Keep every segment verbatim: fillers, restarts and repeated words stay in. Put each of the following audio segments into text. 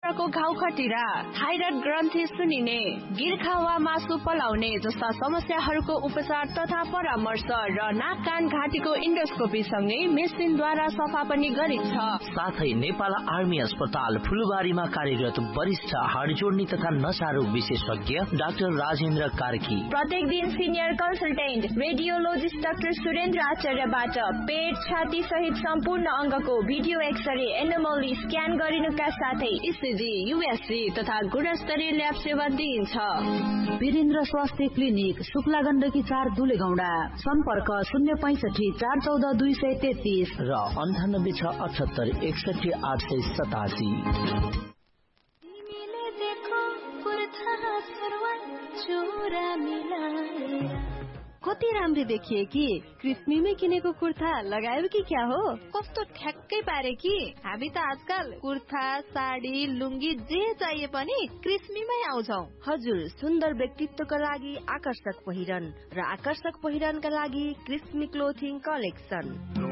को घाउ खटिरा, थाइरोइड ग्रन्थि सुनिने, गिर्खा वा मासु पलाउने जस्ता समस्याहरूको उपचार तथा परामर्श र नाक कान घाँटीको इन्डोस्कोपी सँगै मेसिनद्वारा सफा पनि गरिन्छ। साथै नेपाल आर्मी अस्पताल फुलबारीमा कार्यरत वरिष्ठ हाडजोड्नी तथा नसा रोग विशेषज्ञ डाक्टर राजेन्द्र कार्की, प्रत्येक दिन senior consultant radiologist doctor Surendra आचार्यबाट पेट, छाती सहित सम्पूर्ण अङ्गको भिडियो एक्सरे, एनोमली स्क्यान गरिनुका साथै इसिजी, युएसजी तथा गुणस्तरीय ल्याब सेवा दिइन्छ। वीरेन्द्र स्वास्थ्य क्लिनिक, शुक्ला गण्डकी चार दुलेगौडा, सम्पर्क शून्य पैंसठी चार चौध दुई सय तेत्तीस र अन्ठानब्बे छ अठहत्तर एकसठी आठ सय सतासी। कति राम्री देखिए कि क्रिस्मीमै किनेको कुर्ता लगायो कि क्या हो? कस्तो ठ्याक्कै पारे कि हामी त आजकल कुर्ता, साडी, लुङ्गी जे चाहिए पनि क्रिस्मीमै आउँछौ। हजुर, सुन्दर व्यक्तित्वका लागि आकर्षक पहिरन र आकर्षक पहिरनका लागि क्रिस्मी क्लोथिङ कलेक्सन।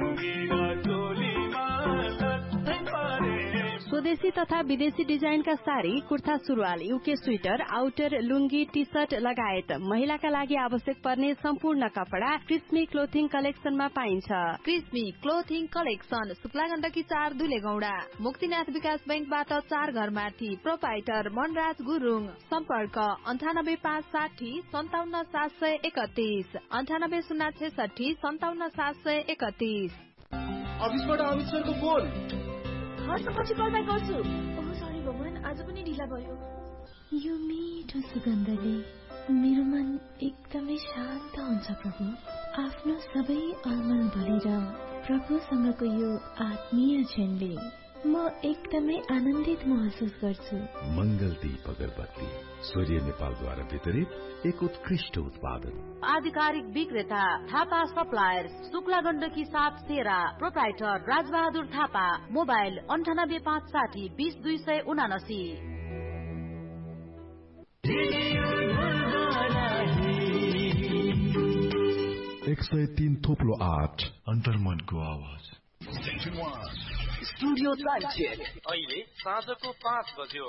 स्वदेशी तथा विदेशी डिजाइनका साडी, कुर्ता, सुरुवाल, युके स्वेटर, आउटर, लुङ्गी, टी सर्ट लगायत महिलाका लागि आवश्यक पर्ने सम्पूर्ण कपडा क्रिस्मी क्लोथिङ कलेक्सनमा पाइन्छ। क्रिस्मी क्लोथिङ कलेक्सन, शुक्ला गण्डकी चार दुलेगौडा, मुक्तिनाथ विकास बैंकबाट चार घर माथि, प्रोपाइटर मनराज गुरुङ। सम्पर्क अन्ठानब्बे पाँच साठी सन्ताउन्न सात सय एकतीस, अन्ठानब्बे शून्य छैसठी सन्ताउन्न सात सय एकतीस। अफिसबाट अमित सरको फोन। हस्, पछि कल ब्याक गर्छु। ओह सरी भगवान, आज पनि ढिला भयो। यो मिठो सुगन्धले मेरो मन एकदमै शान्त हुन्छ प्रभु। आफ्नो सबै अलमल भुलेर प्रभुसँगको यो आत्मीय क्षणले म एकदमै आनन्दित महसुस गर्छु। मंगल दीप अगरबत्ती, सूर्य नेपालद्वारा वितरित एक उत्कृष्ट उत्पादन। आधिकारिक विक्रेता थापा सप्लायर्स, शुक्ला गण्डकी सात तेह्र, प्रोप्राइटर राजबहादुर थापा, मोबाइल अन्ठानब्बे पाँच साठी बीस दुई सय उनासी। एक सय तीन थोप्लो आठ, अन्तर्मनको आवाज। स्टुडियो टाइम चेक अहिले साँझको पाँच बज्यो।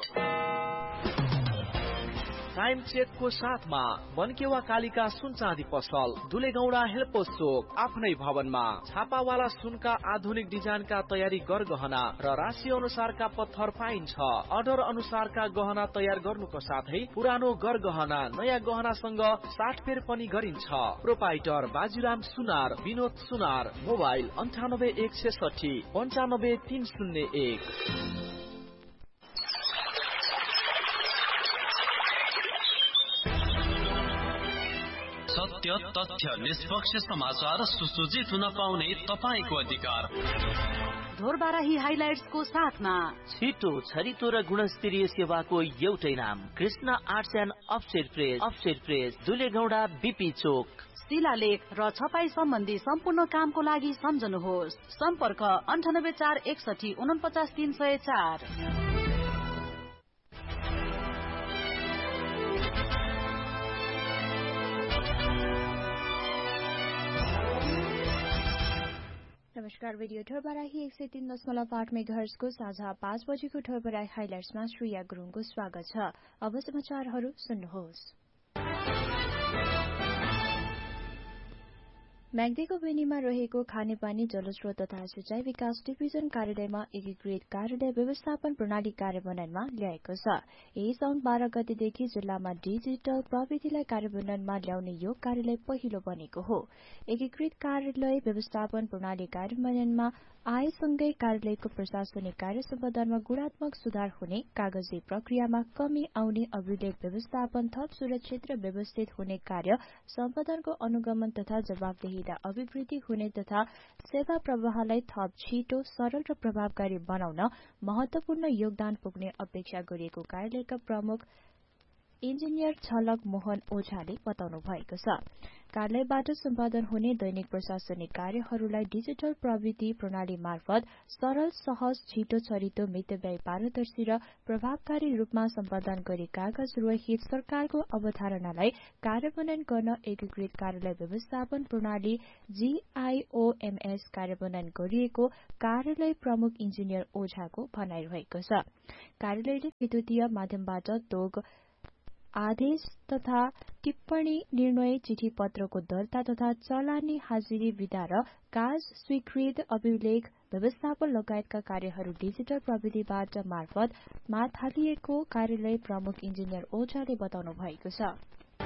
टाइम चेकको साथमा मनकेवा कालिका सुन चाँदी पसल, दुलेगौडा हेल्पोस चोक, आफ्नै भवनमा छापावाला सुनका आधुनिक डिजाइनका तयारी गरगहना र राशि अनुसारका पत्थर पाइन्छ। अर्डर अनुसारका गहना तयार गर्नुको साथै पुरानो गरगहना नयाँ गहनासँग साटफेर पनि गरिन्छ। प्रोपाइटर बाजुराम सुनार, विनोद सुनार, मोबाइल अन्ठानब्बे एक छेसठी पन्चानब्बे तीन शून्य एक। सत्य, तथ्य, निष्पक्ष समाचार सुसज्जित हुन पाउने तपाईको अधिकार। ढोरबाराही हाइलाइट्सको साथमा छिटो, छरितो र गुणस्तरीय सेवाको एउटै नाम, Krishna arts and offset press, offset press, दुलेगौडा BP चोक। शिलालेख र छपाई सम्बन्धी सम्पूर्ण कामको लागि सम्झनुहोस्। सम्पर्क अन्ठानब्बे चार एकसठी उनपचास तीन सय चार। नमस्कार, रेडियो ढोरबाराही एक सय तीन दशमलव आठ मेगाहर्जको साझा पाँच बजेको ढोरबाराही हाइलाइट्समा श्रेया गुरुङको स्वागत छ। अब समाचारहरू सुन्नुहोस्। म्याग्दीको बेनीमा रहेको खानेपानी, जलस्रोत तथा सिंचाई विकास डिभिजन कार्यालयमा एकीकृत कार्यालय व्यवस्थापन प्रणाली कार्यान्वयनमा ल्याएको छ। यही साउन बाह्र गतेदेखि जिल्लामा डिजिटल प्रविधिलाई कार्यान्वयनमा ल्याउने यो कार्यालय पहिलो बनेको हो। एकीकृत कार्यालय व्यवस्थापन प्रणाली कार्यान्वयनमा आएसँगै कार्यालयको प्रशासनिक कार्य सम्पादनमा गुणात्मक सुधार हुने, कागजी प्रक्रियामा कमी आउने, अभिलेख व्यवस्थापन थप सुरक्षित र व्यवस्थित हुने, कार्य सम्पादनको अनुगमन तथा जवाबदेहिता अभिवृद्धि हुने तथा सेवा प्रवाहलाई थप छिटो, सरल र प्रभावकारी बनाउन महत्वपूर्ण योगदान पुग्ने अपेक्षा गरिएको कार्यालयका प्रमुख इन्जिनियर छलक मोहन ओझाले बताउनु भएको छ। कार्यालयबाट सम्पादन हुने दैनिक प्रशासनिक कार्यहरूलाई डिजिटल प्रविधि प्रणाली मार्फत सरल, सहज, छिटो, छरितो, मितव्ययी, पारदर्शी र प्रभावकारी रूपमा सम्पादन गरी कागज रहित सरकारको अवधारणालाई कार्यान्वयन गर्न एकीकृत कार्यालय व्यवस्थापन प्रणाली जीआईओएमएस कार्यान्वयन गरिएको कार्यालय प्रमुख इन्जिनियर ओझाको भनाइरहेको छ। कार्यालयले विद्युतीय माध्यमबाट तोग आदेश तथा टिप्पणी, निर्णय, चिठी पत्रको दर्ता तथा चलानी हाजिरी विधा र काज स्वीकृत, अभिलेख व्यवस्थापन लगायतका कार्यहरू डिजिटल प्रविधिबाट मार्फत मा थालिएको कार्यालय प्रमुख इन्जिनियर ओझाले बताउनु भएको छ।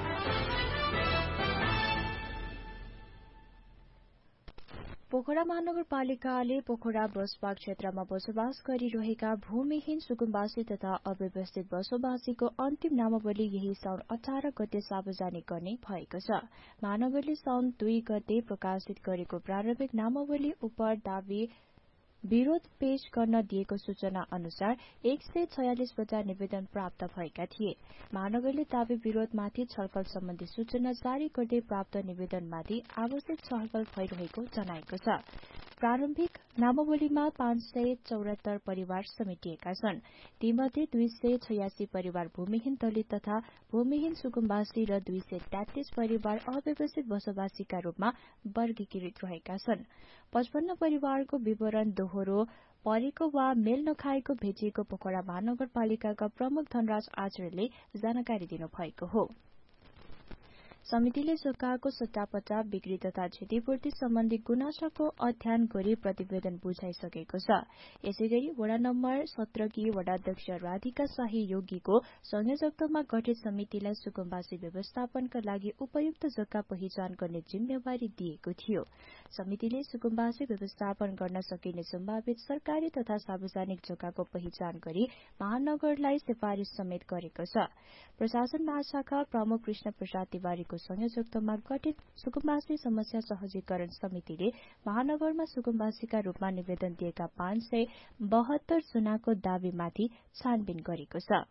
पोखरा महानगरपालिकाले पोखरा बसपार्क क्षेत्रमा बसोबास गरिरहेका भूमिहीन सुकुम्बासी तथा अव्यवस्थित बसोबासीको अन्तिम नामावली यही साउन अठार गते सार्वजनिक गर्ने भएको छ। महानगरले साउन दुई गते प्रकाशित गरेको प्रारम्भिक नामावली उप दावी विरोध पेश गर्न दिएको सूचना अनुसार एक सय छयालिस वटा निवेदन प्राप्त भएका थिए। महानगरले दावी विरोधमाथि छलफल सम्बन्धी सूचना जारी गर्दै प्राप्त निवेदनमाथि आवश्यक छलफल भइरहेको जनाएको छ। प्रारम्भिक नामावलीमा पाँच सय चौरात्तर परिवार समेटिएका छन्। तीमध्ये दुई सय छयासी परिवार भूमिहीन दलित तथा भूमिहीन सुकुम्बासी र दुई सय तेत्तीस परिवार अव्यवस्थित बसोबासीका रूपमा वर्गीकृत रहेका छन्। पचपन्न परिवारको विवरण दोहोरो परेको वा मेल नखाएको भेटिएको पोखरा महानगरपालिकाका प्रमुख धनराज आचार्यले जानकारी दिनुभएको हो। समितिले जोकाको सट्टापट्टा बिक्री तथा क्षतिपूर्ति सम्बन्धी गुनासोको अध्ययन गरी प्रतिवेदन बुझाइसकेको छ। यसैगरी वडा नम्बर सत्रकी वडाध्यक्ष राधिका शाही योगीको संयोजकत्वमा गठित समितिलाई सुकुम्बासी व्यवस्थापनका लागि उपयुक्त जग्गा पहिचान गर्ने जिम्मेवारी दिएको थियो। समितिले सुकुम्बासी व्यवस्थापन गर्न सकिने सम्भावित सरकारी तथा सार्वजनिक जग्गाको पहिचान गरी महानगरलाई सिफारिश समेत गरेको छ। प्रशासन महाशाखा प्रमुख कृष्ण प्रसाद तिवारीको संयोजकत्वमा गठित सुकुम्बासी समस्या सहजीकरण समितिले महानगरमा सुकुम्बासीका रूपमा निवेदन दिएका पाँच सय बहत्तर जनाको दावीमाथि छानबिन गरेको छ।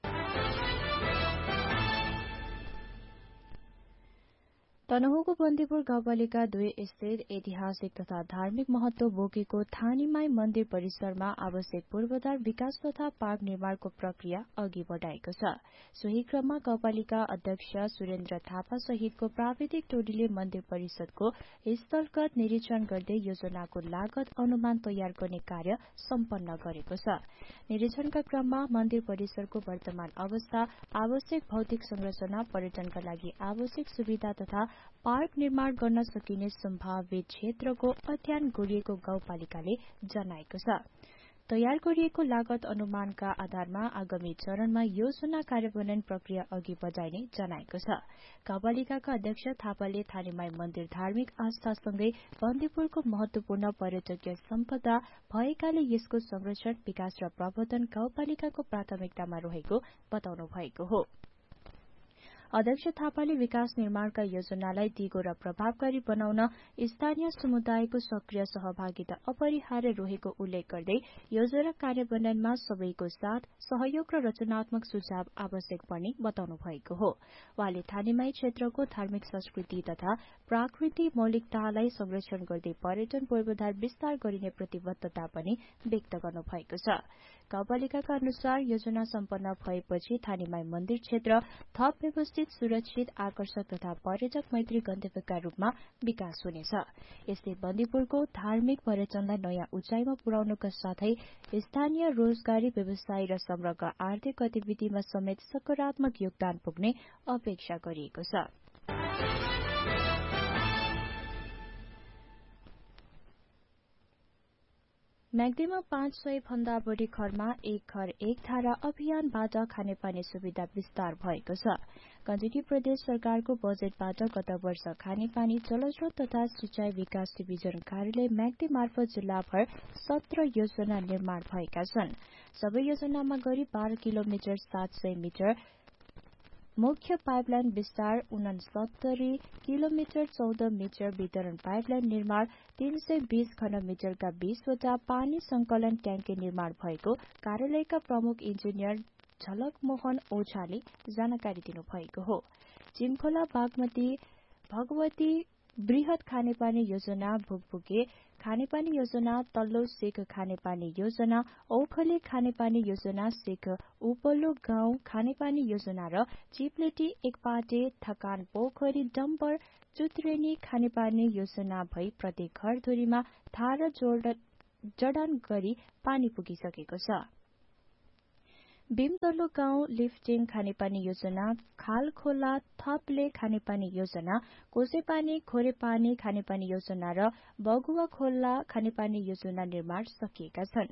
तनहुँको बन्दीपुर गाउँपालिका दुई स्थित ऐतिहासिक तथा धार्मिक महत्व बोकेको थानीमाई मन्दिर परिसरमा आवश्यक पूर्वाधार विकास तथा पार्क निर्माणको प्रक्रिया अघि बढ़ाएको छ। सोही क्रममा गाउँपालिका अध्यक्ष सुरेन्द्र थापा सहितको प्राविधिक टोलीले मन्दिर परिषदको स्थलगत निरीक्षण गर्दै योजनाको लागत अनुमान तयार गर्ने कार्य सम्पन्न गरेको छ। निरीक्षणका क्रममा मन्दिर परिसरको वर्तमान अवस्था, आवश्यक भौतिक संरचना, पर्यटनका लागि आवश्यक सुविधा तथा पार्क निर्माण गर्न सकिने सम्भावित क्षेत्रको अध्ययन गरिएको गाउँपालिकाले जनाएको छ। तयार गरिएको लागत अनुमानका आधारमा आगामी चरणमा योजना कार्यान्वयन प्रक्रिया अघि बढ़ाइने जनाएको छ। गाउँपालिकाका अध्यक्ष थापाले थानीमाई मन्दिर धार्मिक आस्थासँगै बन्दीपुरको महत्वपूर्ण पर्यटकीय सम्पदा भएकाले यसको संरक्षण, विकास र प्रवर्धन गाउँपालिकाको प्राथमिकतामा रहेको बताउनु भएको हो। अध्यक्ष थापाले विकास निर्माणका योजनालाई दिगो र प्रभावकारी बनाउन स्थानीय समुदायको सक्रिय सहभागिता अपरिहार्य रहेको उल्लेख गर्दै योजना कार्यान्वयनमा सबैको साथ, सहयोग र रचनात्मक सुझाव आवश्यक पर्ने बताउनु भएको हो। वहाँले थानीमाई क्षेत्रको धार्मिक संस्कृति तथा प्राकृतिक मौलिकतालाई संरक्षण गर्दै पर्यटन पूर्वाधार विस्तार गरिने प्रतिबद्धता पनि व्यक्त गर्नु भएको छ। गाउँपालिकाका अनुसार योजना सम्पन्न भएपछि थानीमाई मन्दिर क्षेत्र थप व्यवस्थित, सुरक्षित, आकर्षक तथा पर्यटक मैत्री गन्तव्यका रूपमा विकास हुनेछ। यसले बन्दीपुरको धार्मिक पर्यटनलाई नयाँ उचाइमा पुर्याउनुका साथै स्थानीय रोजगारी, व्यवसाय र समग्र आर्थिक गतिविधिमा समेत सकारात्मक योगदान पुग्ने अपेक्षा गरिएको छ। म्याग्दीमा पाँच सय भन्दा बढ़ी घरमा एक घर एक धारा अभियानबाट खानेपानी सुविधा विस्तार भएको छ। गण्डकी प्रदेश सरकारको बजेटबाट गत वर्ष खानेपानी, जलस्रोत तथा सिंचाई विकास डिभिजन कार्यालय म्याग्दी मार्फत जिल्लाभर सत्र योजना निर्माण भएका छन्। सबै योजनामा गरी बाह्र किलोमिटर सात सय मिटर मुख्य पाइपलाइन विस्तार, उनसत्तरी किलोमिटर चौध मिटर वितरण पाइपलाइन निर्माण, तीन सय बीस घनमिटरका बीसवटा पानी संकलन ट्याङ्की निर्माण भएको कार्यालयका प्रमुख इन्जिनियर झलक मोहन ओझाले जानकारी दिनुभएको हो। चिमखोला बागमती भगवती बृहत खानेपानी योजना, भुकभुके खानेपानी योजना, तल्लो शेख खानेपानी योजना, औखले खानेपानी योजना, शेख उपल्लो गाउँ खानेपानी योजना र चिप्लेटी एकपाटे थकान पोखरी डम्पर चुत्रेनी खानेपानी योजना भई प्रत्येक घरधुरीमा थार जडान गरी पानी पुगिसकेको छ। भीमतल्लो गाउँ लिफ्टिङ खानेपानी योजना, खालखोला थपले खानेपानी योजना, कोसेपानी खोरेपानी खानेपानी योजना र बगुवा खोला खानेपानी योजना निर्माण सकिएका छन्।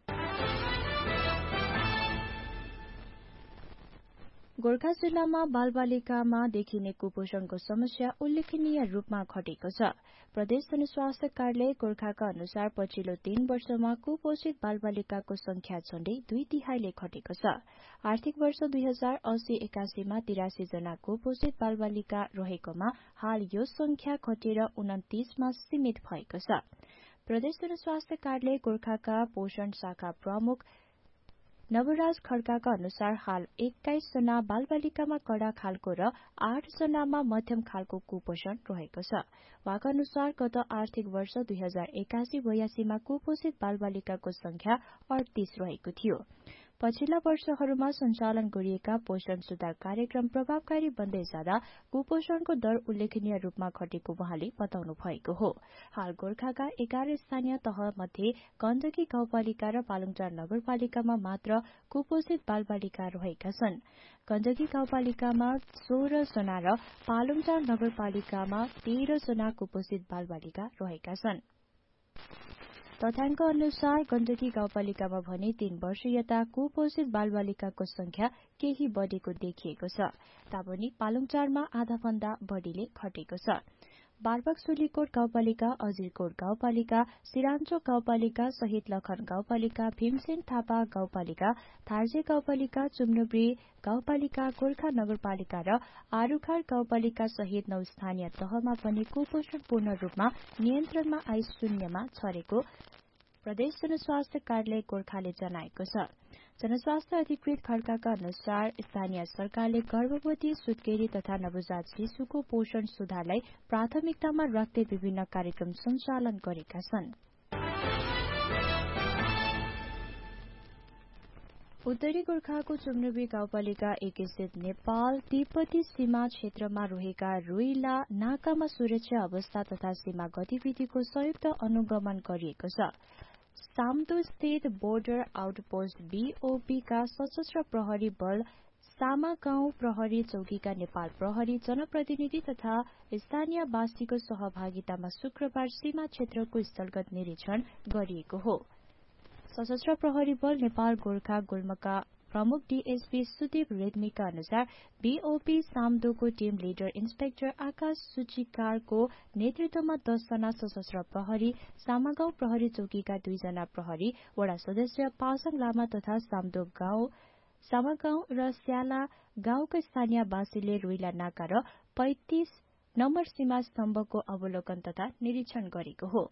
गोर्खा जिल्लामा बालबालिकामा देखिने कुपोषणको समस्या उल्लेखनीय रूपमा घटेको छ। प्रदेश जनस्वास्थ्य कार्यालय गोर्खाका अनुसार पछिल्लो तीन वर्षमा कुपोषित बालबालिकाको संख्या झण्डै दुई तिहाईले घटेको छ। आर्थिक वर्ष दुई हजार अस्सी एकासीमा तिरासी जना कुपोषित बालबालिका रहेकोमा हाल यो संख्या घटेर उन्तिसमा सीमित भएको छ। प्रदेश जनस्वास्थ्य कार्यालय गोर्खाका पोषण शाखा प्रमुख नवराज खड्काका अनुसार हाल एक्काइस जना बालबालिकामा कडा खालको र आठ जनामा मध्यम खालको कुपोषण रहेको छ। उहाँका अनुसार गत आर्थिक वर्ष दुई हजार एकासी बयासीमा कुपोषित बालबालिकाको संख्या अडतीस रहेको थियो। पछिल्ला वर्षहरूमा सञ्चालन गरिएका पोषण सुधार कार्यक्रम प्रभावकारी बन्दै जाँदा कुपोषणको दर उल्लेखनीय रूपमा घटेको उहाँले बताउनु भएको हो। हाल गोर्खाका एघार स्थानीय तह मध्ये गण्डकी गाउँपालिका र पालुङटार नगरपालिकामा मात्र कुपोषित बालबालिका रहेका छन्। गण्डकी गाउँपालिकामा सोह्र जना र पालुङटार नगरपालिकामा तेह्र जना कुपोषित बालबालिका रहेका छन्। तथ्याङ्क अनुसार गण्डकी गाउँपालिकामा भने तीन वर्ष यता कुपोषित बालबालिकाको संख्या केही बढ़ेको देखिएको छ, तापनि पालुङटारमा आधा भन्दा बढ़ीले घटेको छ। बारबाग सोलीकोट गाउँपालिका, अजिरकोट गाउँपालिका, सिराञ्चोक गाउँपालिका सहित लखन गाउँपालिका, भीमसेन थापा गाउँपालिका, थार्जे गाउँपालिका, चुम्नुब्री गाउँपालिका, गोर्खा नगरपालिका र आरुखार गाउँपालिका सहित नौ स्थानीय तहमा पनि कुपोषण पूर्ण रूपमा नियन्त्रणमा आई शून्यमा छरेको प्रदेश जनस्वास्थ्य कार्यालय गोर्खाले जनाएको छ। जनस्वास्थ्य अधिकृत खड्काका अनुसार स्थानीय सरकारले गर्भवती, सुत्केरी तथा नवजात शिशुको पोषण सुधारलाई प्राथमिकतामा राख्दै विभिन्न कार्यक्रम सञ्चालन गरेका छन्। उत्तरी गोर्खाको चुम्नुबी गाउँपालिका एक स्थित नेपाल तिब्बती सीमा क्षेत्रमा रहेका रुइला नाकामा सुरक्षा अवस्था तथा सीमा गतिविधिको संयुक्त अनुगमन गरिएको छ। साम्दो स्थित बोर्डर आउटपोस्ट बीओपी का सशस्त्र प्रहरी बल, सामा गाउँ प्रहरी चौकीका नेपाल प्रहरी जनप्रतिनिधि तथा स्थानीय वासीको सहभागितामा शुक्रबार सीमा क्षेत्रको स्थलगत निरीक्षण गरिएको हो। सशस्त्र प्रहरी बल नेपाल गोर्खा गुल्मका प्रमुख डीएसपी सुदीप रेग्मीका अनुसार बीओपी साम्दोको टीम लिडर इन्सपेक्टर आकाश सुचिकारको नेतृत्वमा दस जना सशस्त्र प्रहरी, सामागाउँ प्रहरी चौकीका दुईजना प्रहरी, वडा सदस्य पासाङ लामा तथा साम्दो गाउँ सामागाउँ र स्याला गाउँका स्थानीय वासीले रुइला नाका र पैंतिस नम्बर सीमा स्तम्भको अवलोकन तथा निरीक्षण गरेको हो।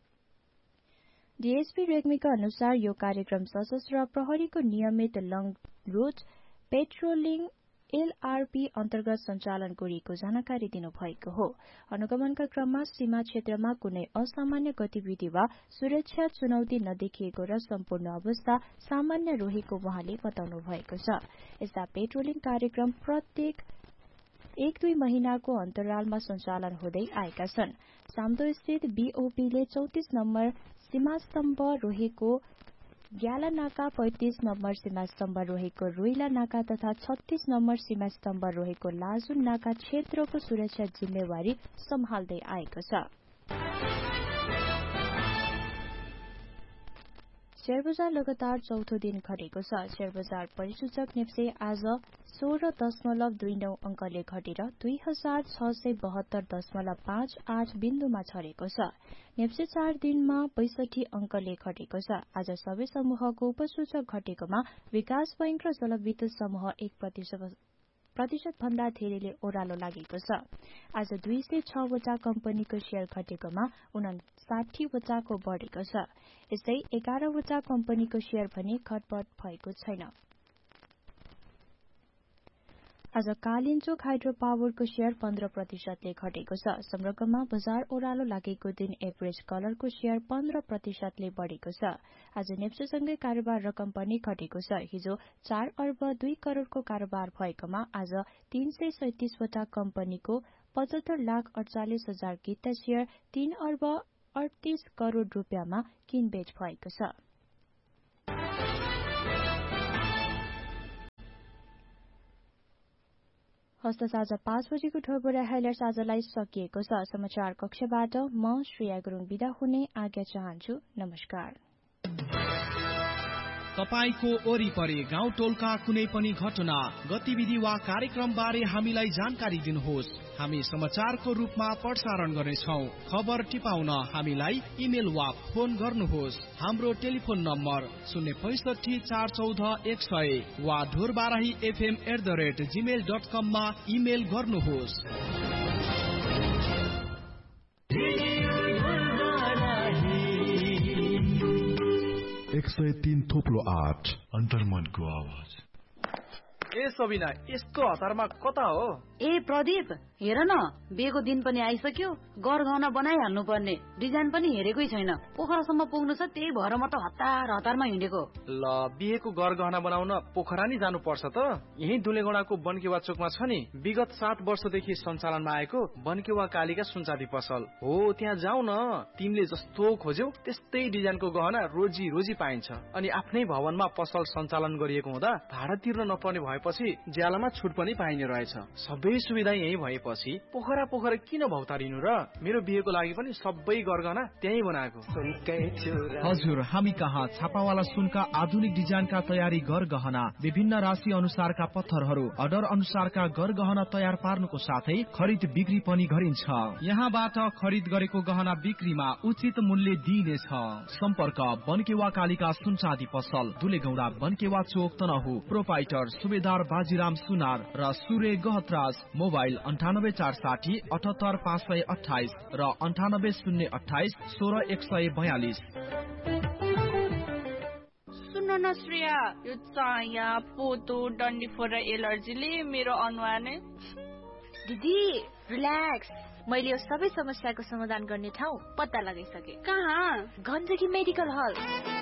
डीएसपी रेग्मीका अनुसार यो कार्यक्रम सशस्त्र प्रहरीको नियमित लङ रूट पेट्रोलिङ एलआरपी अन्तर्गत सञ्चालन गरिएको जानकारी दिनुभएको हो। अनुगमनका क्रममा सीमा क्षेत्रमा कुनै असामान्य गतिविधि वा सुरक्षा चुनौती नदेखिएको र सम्पूर्ण अवस्था सामान्य रहेको उहाँले बताउनु भएको छ। यस्ता पेट्रोलिङ कार्यक्रम प्रत्येक एक दुई महिनाको अन्तरालमा सञ्चालन हुँदै आएका छन्। साम्दो स्थित बीओपीले चौतिस नम्बर सीमास्तम्भ रहेको ग्याला नाका, पैंतिस नम्बर सीमास्तम्भ रहेको रुइला नाका तथा छत्तीस नम्बर सीमास्तम्भ रहेको लाजुन नाका क्षेत्रको सुरक्षा जिम्मेवारी सम्हाल्दै आएको छ। शेयर बजार लगातार चौथो दिन घटेको छ। शेयर बजार परिसूचक नेप्से आज सोह्र दशमलव दुई नौ अंकले घटेर दुई हजार छ सय बहत्तर दशमलव पाँच आठ बिन्दुमा छरेको छ। नेप्से चार दिनमा बैसठी अंकले घटेको छ। आज सबै समूहको उपसूचक घटेकोमा विकास बैंक र जलविद्युत समूह एक प्रतिशत प्रतिशत भन्दा धेरैले ओह्रालो लागेको छ। आज दुई सय छ वटा कम्पनीको शेयर घटेकोमा उनासाठी वटाको बढ़ेको छ। यस्तै एघार वटा कम्पनीको शेयर भने घटबढ भएको छैन। आज कालिन्चोक हाइड्रो पावरको शेयर पन्ध्र प्रतिशतले घटेको छ। संरकमा बजार ओह्रालो लागेको दिन एभरेज कलरको शेयर पन्ध्र प्रतिशतले बढ़ेको छ। आज नेप्सेसँगै कारोबार रकम पनि घटेको छ। हिजो चार अर्ब दुई करोड़को कारोबार भएकोमा आज तीन सय सैतिसवटा कम्पनीको पचहत्तर लाख अडचालिस हजार किता शेयर तीन अर्ब अडतीस करोड़ रूपियाँमा किनबेच भएको छ। हस्त साँझ पाँच बजेको ठोबोरा हाइलाइट्स आजलाई सकिएको छ। समाचार कक्षबाट म श्रेया गुरुङ बिदा हुने आज्ञा चाहन्छु। नमस्कार। तपाईको वरिपरि गाउँ टोलका कुनै पनि घटना, गतिविधि वा कार्यक्रम बारे हामीलाई जानकारी दिनुहोस्। हामी समाचारको रूपमा प्रसारण गर्नेछौँ। खबर टिपाउन हामीलाई इमेल वा फोन गर्नुहोस्। हाम्रो टेलिफोन नम्बर शून्य पैसठी चार चौध एक सय वा Dhorbarahi FM at the rate Gmail dot कममा इमेल गर्नुहोस्। एक सय तीन थोप्लो आठ अन्तर्मनको आवाज। ए सबिना, यस्तो हतारमा कता हो? ए प्रदीप, हेर न, बिहेको दिन पनि आइसक्यो। गरगहना बनाइहाल्नु पर्ने, डिजाइन पनि हेरेकै छैन। पोखरासम्म पुग्नु छ, त्यही भएर म त हतार हतारमा हिँडेको। ल, बिहेको गरगहना बनाउन पोखरा नि जानु पर्छ त। यही दुलेगौडाको बनकेवा चोकमा छ नि, विगत सात वर्षदेखि सञ्चालनमा आएको बनकेवा कालीका सुनचाँदी पसल हो। त्यहाँ जाऊ न, तिमीले जस्तो खोज्यौ त्यस्तै डिजाइनको गहना रोजी रोजी पाइन्छ। अनि आफ्नै भवनमा पसल सञ्चालन गरिएको हुँदा भाडा तिर्न नपर्ने भएपछि ज्यालामा छुट पनि पाइने रहेछ। सबै सुविधा यही भएपछि पोखरा पोखरा किन भौतारिनु र? मेरो बिहेको लागि पनि सबै गरगहना त्यही बनाएको। हजुर, हामी कहाँ छापावाला सुनका आधुनिक डिजाइनका तयारी गरगहना, विभिन्न राशि अनुसारका पत्थरहरू, अर्डर अनुसारका गरगहना तयार पार्नुको साथै खरिद बिक्री पनि गरिन्छ। यहाँबाट खरिद गरेको गहना बिक्रीमा उचित मूल्य दिइनेछ। सम्पर्क बनकेवा कालीका सुनचाँदी पसल, दुलेगौडा बनकेवा चोक तनहु। प्रोपाइटर सुबेदार बाजीराम सुनार र सुरे गहतराज। मोबाइल अन्ठानब्बे चार साठी अठहत्तर पाँच सय अठाइस र अन्ठानब्बे शून्य अठाइस सोह्र एक सय बयालिस। सुन न श्रेया, यो चाया पोतो डन्डीफोर र एलर्जीले मेरो अनुहार नै। दिदी रिल्याक्स, मैले यो सबै समस्याको समाधान गर्ने ठाउँ पत्ता लगाइसके। कहाँ? गण्डकी मेडिकल हल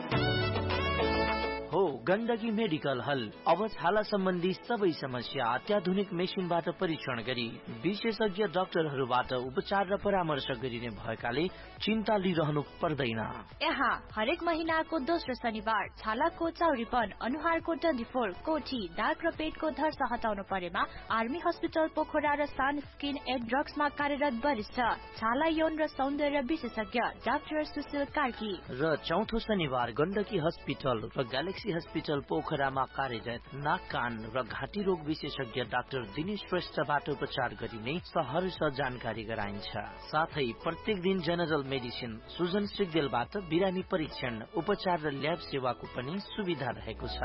हो। गण्डकी मेडिकल हल अब छाला सम्बन्धी सबै समस्या अत्याधुनिक मेसिनबाट परीक्षण गरी विशेषज्ञ डाक्टरहरूबाट उपचार र परामर्श गरिने भएकाले चिन्ता लिइरहनु पर्दैन। यहाँ हरेक महिनाको दोस्रो शनिबार छालाको चाउरीपन, अनुहारको डन्डीफोर, कोठी, दाग र पेटको धर्स हटाउनु परेमा आर्मी हस्पिटल पोखरा र सान स्किन एड ड्रग्समा कार्यरत वरिष्ठ छाला यौन र सौन्दर्य विशेषज्ञ डाक्टर सुशील कार्की। र चौथो शनिबार गण्डकी हस्पिटल र ग्यालेक्सी हस्पिटल पोखरामा कार्यरत नाक कान र घाँटी रोग विशेषज्ञ डाक्टर दिनेश श्रेष्ठबाट उपचार गरिने सहर्ष जानकारी गराइन्छ। साथै प्रत्येक दिन जनरल मेडिसिन सुजन सिग्देलबाट बिरामी परीक्षण, उपचार र ल्याब सेवाको पनि सुविधा रहेको छ।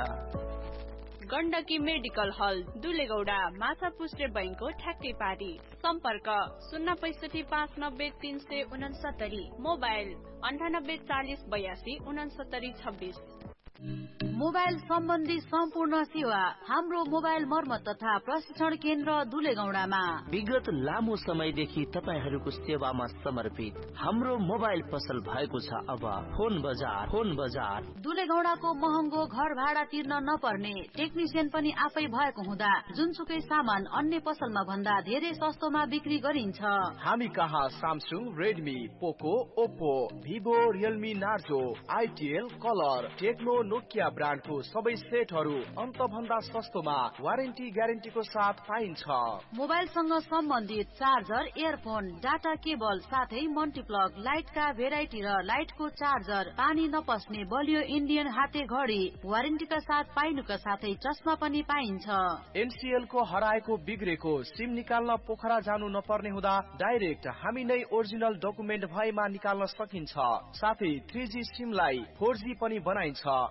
गण्डकी मेडिकल हल, दुलेगौडा, माछा पुष्टे बैंकको ठ्याक्कै पारी। सम्पर्क शून्य पैसठी पाँच नब्बे तीन सय उनसत्तरी। मोबाइल अन्ठानब्बे चालिस बयासी उनसत्तरी छब्बीस। मोबाइल सम्बन्धी सम्पूर्ण सेवा हाम्रो मोबाइल मर्मत तथा प्रशिक्षण केन्द्र दुलेगौडामा। विगत लामो समयदेखि तपाईहरूको सेवामा समर्पित हाम्रो मोबाइल पसल भएको छ अब फोन बजार। फोन बजार दुलेगौडाको महँगो घर भाडा तिर्न नपर्ने, टेक्निसियन पनि आफै भएको हुँदा जुनसुकै सामान अन्य पसलमा भन्दा धेरै सस्तोमा बिक्री गरिन्छ। हामी कहाँ सामसुङ, रेडमी, पोको, Oppo, Vivo, Realme, Narzo, आइटिएल, colour, Tecno, Nokia ब्रान्डको सबै सेटहरू अन्त भन्दा सस्तोमा वारेन्टी ग्यारेन्टीको साथ पाइन्छ। मोबाइलसँग सम्बन्धित चार्जर, इयरफोन, डाटा केबल साथै मल्टिप्लग, लाइटका भेराइटी र लाइटको चार्जर, पानी नपस्ने बलियो इन्डियन हाते घडी वारेन्टीका साथ पाइनुका साथै चस्मा पनि पाइन्छ। एनसीएल को हराएको बिग्रेको सिम निकाल्न पोखरा जानु नपर्ने हुँदा डाइरेक्ट हामी नै ओरिजिनल डकुमेन्ट भएमा निकाल्न सकिन्छ। साथै थ्री जी सिमलाई फोर जी पनि बनाइन्छ।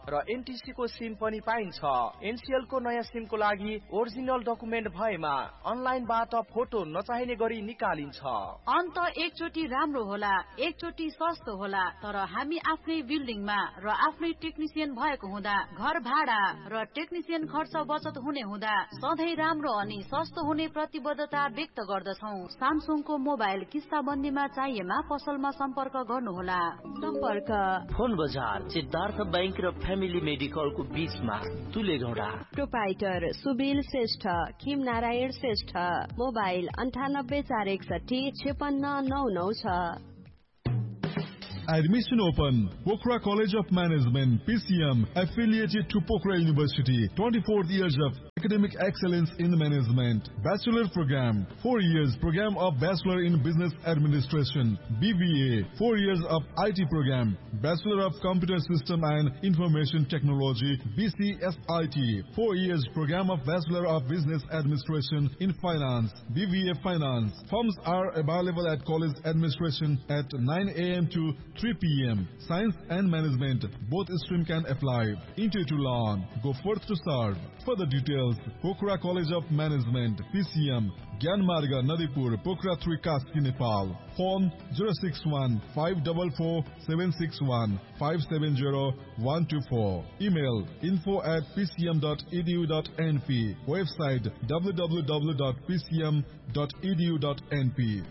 र एनटीसी को सिम पनि पाइन्छ। एनसीएल को नयाँ सिम को लागि ओरिजिनल डकुमेन्ट भएमा अनलाइनबाट फोटो नचाहिने गरी निकालिन्छ। अन्त एकचोटि राम्रो होला, एकचोटि सस्तो होला, तर हामी आफ्नै बिल्डिङमा र आफ्नै टेक्निसियन भएको हुँदा घर भाडा र टेक्निसियन खर्च बचत हुने हुँदा सधैँ राम्रो अनि सस्तो हुने प्रतिबद्धता व्यक्त गर्दछौ। सामसुङको मोबाइल किस्ताबन्दीमा चाहिएमा पसलमा सम्पर्क गर्नुहोला। सम्पर्क फोन बजार सिद्धार्थ बैंक र फ्यामिली मेडिकलको बीचमा दुलेगौडा। प्रोपाइटर सुबिल श्रेष्ठ, खिम नारायण श्रेष्ठ, मोबाइल अन्ठानब्बे चार एकसठी छेपन्न नौ नौ छ। Admission open. Pokhara College of Management, P C M, affiliated to Pokhara University. twenty-four years of academic excellence in management. Bachelor program, four years program of Bachelor in Business Administration. B B A, four years of I T program. Bachelor of Computer System and Information Technology, B C S I T, four years program of Bachelor of Business Administration in Finance, B B A Finance. Forms are available at college administration at nine A M to three P M Science and Management, both stream can apply. Intake to learn. Go forth to serve. Further details, Pokhara College of Management, P C M, Gyanmarga, Nadipur, Pokhara three, Kaski, Nepal. Phone zero six one five four four seven six one five seven zero one two four. Email info at p c m dot e d u dot n p. Website w w w dot p c m dot e d u dot n p.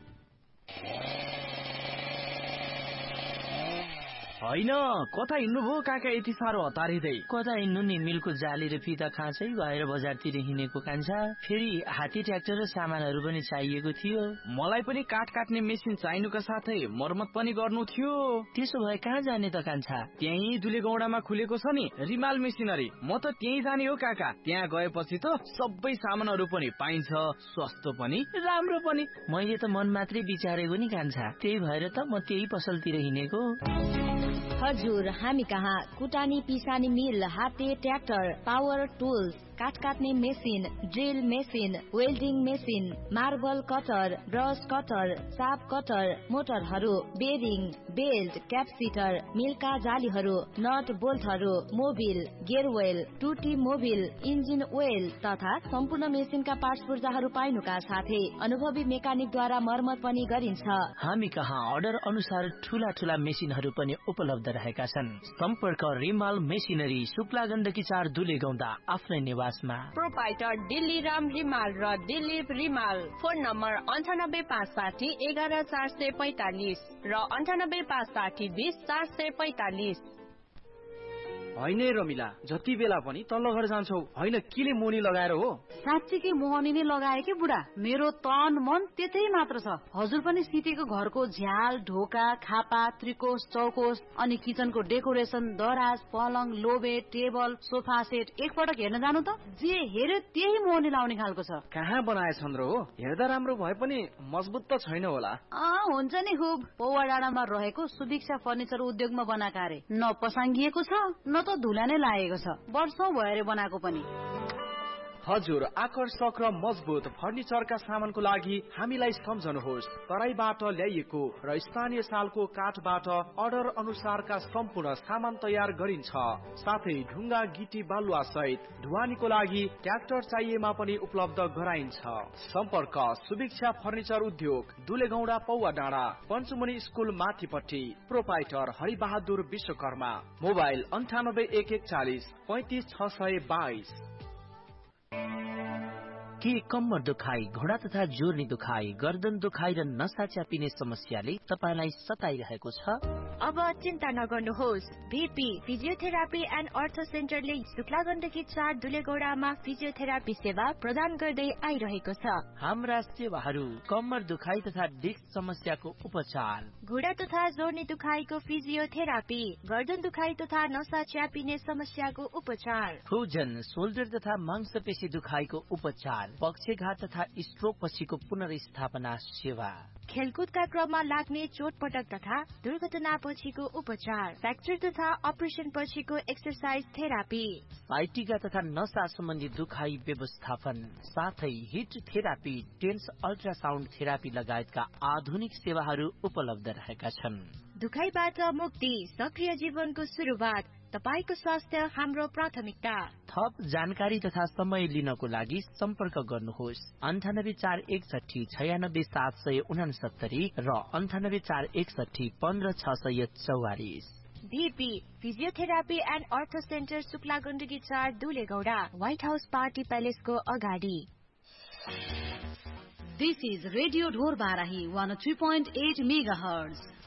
होइन कता हिँड्नु भो काका यति साह्रो हतारिँदै? कता हिँड्नु नि, मिलको जाली र फिता खाँचै भएर बजारतिर हिँडेको कान्छा। फेरि हात्ती ट्र्याक्टर र सामानहरू पनि चाहिएको थियो। मलाई पनि काठ काट्ने मेसिन चाहिनुका साथै मर्मत पनि गर्नु थियो। त्यसो भए कहाँ जाने त कान्छा? त्यही दुलेगौडामा खुलेको छ नि रिमाल मेसिनरी, म त त्यही जाने हो काका। त्यहाँ गएपछि त सबै सामानहरू पनि पाइन्छ, सस्तो पनि राम्रो पनि। मैले त मन मात्रै विचारेको नि कान्छा, त्यही भएर त म त्यही पसलतिर हिँडेको। हजुर, हामी कहाँ कुटानी पिसानी मिल, हाते ट्र्याक्टर, पावर टुल्स, काठ काट्ने machine, drill machine, welding machine, marble cutter, brush cutter, shop cutter, मोटरहरू, bearing, belt, क्यापसिटर, मिलका जालीहरू, not बोल्टहरू, Mobil, गेयरवेल, टुटी मोबिल, इन्जिन ओइल तथा सम्पूर्ण मेसिनका पार्ट्स पूर्जाहरू पाइनुका साथै अनुभवी मेकानिकद्वारा मर्मत पनि गरिन्छ। हामी कहाँ अर्डर अनुसार ठूला ठूला मेसिनहरू पनि उपलब्ध रहेका छन्। सम्पर्क रिमाल मेसिनरी, शुक्ला गण्डकी चार, दुलेगौडा, आफ्नै निवासमा। प्रोपाइटर दिल्ली राम रिमाल र दिलीप रिमाल। फोन नम्बर अन्ठानब्बे पाँच साठी एघार चार सय पैतालिस र अन्ठानब्बे पाँच साठी बिस चार सय पैतालिस। होइन रमिला, जति बेला पनि तल्लो घर जान्छौ, होइन किले मोनी लगाएर हो? साँच्चीकै मोहनी नै लगाए कि बुढा, मेरो तन मन त्यतै मात्र छ। हजुर पनि सितेको घरको झ्याल, ढोका, खापा, त्रिकोश, चौकोश अनि किचनको डेकोरेसन, दराज, पलङ, लोबे, टेबल, सोफा सेट एकपटक हेर्न जानु त, जे हेर्यो त्यही मोहनी लाउने खालको छ। कहाँ बनाएछन् र हो? हेर्दा राम्रो भए पनि मजबुत त छैन होला। अँ हुन्छ नि, खुब पौवा डाँडामा रहेको सुभिक्षा फर्निचर उद्योगमा बनाएको अरे। न पसाङ्गिएको छ न त धुला नै लागेको छ, वर्षौं भएर बनाएको पनि। हजुर, आकर्षक र मजबुत फर्निचरका सामानको लागि हामीलाई सम्झनुहोस्। तराईबाट ल्याइएको र स्थानीय सालको काठबाट अर्डर अनुसारका सम्पूर्ण सामान तयार गरिन्छ। साथै ढुङ्गा, गिटी, बालुवा सहित ढुवानीको लागि ट्र्याक्टर चाहिएमा पनि उपलब्ध गराइन्छ। सम्पर्क सुभिक्षा फर्निचर उद्योग, दुलेगौडा, पौवा डाँडा, पञ्चमुनि स्कुल माथिपट्टि। प्रोपाइटर हरिबहादुर विश्वकर्मा। मोबाइल अन्ठानब्बे एक एकचालिस पैंतिस छ सय बाइस। के कम्मर दुखाइ, घोडा तथा जोर्नी दुखाइ, गर्दन दुखाइ र नसा च्यापिने समस्याले तपाईलाई सताइरहेको छ? अब चिन्ता नगर्नुहोस्। भीपी फिजियोथेरापी एन्ड अर्थ सेन्टरले शुक्ला गण्डकी चार, दुलेगौडामा फिजियोथेरापी सेवा प्रदान गर्दै आइरहेको छ। हाम्रा सेवाहरू कम्मर दुखाइ तथा डिस्क समस्याको उपचार, घुँडा तथा जोर्नी दुखाइको फिजियोथेरापी, गर्दन दुखाइ तथा नसा च्यापिने समस्याको उपचार, फ्रोजन सोल्डर तथा मांसपेशी दुखाइको उपचार, पक्षघात तथा स्ट्रोक पछिको पुनर्स्थापना सेवा, खेलकुदका क्रममा लाग्ने चोटपटक तथा दुर्घटना पछिको उपचार, फ्र्याक्चर तथा अपरेसन पछिको एक्सरसाइज थेरापी, साइटिका तथा नसा सम्बन्धी दुखाइ व्यवस्थापन, साथै hit therapy, tense ultrasound therapy लगायतका आधुनिक सेवाहरू उपलब्ध रहेका छन्। दुखाइबाट मुक्ति, सक्रिय जीवनको सुरुवात, तपाईको स्वास्थ्य हाम्रो प्राथमिकता। थप जानकारी तथा समय लिनको लागि सम्पर्क गर्नुहोस् अन्ठानब्बे चार एकसठी छयानब्बे सात सय उनासत्तरी र अन्ठानब्बे चार एकसठी पन्ध्र छ सय चौवालिस। बीपी फिजियोथेरापी एन्ड अर्थो सेन्टर शुक्ला गण्डकी चार दुलेगौडा, व्हाइट हाउस पार्टी प्यालेसको अगाडि। This is Radio Dhor Barahi one oh three point eight megahertz.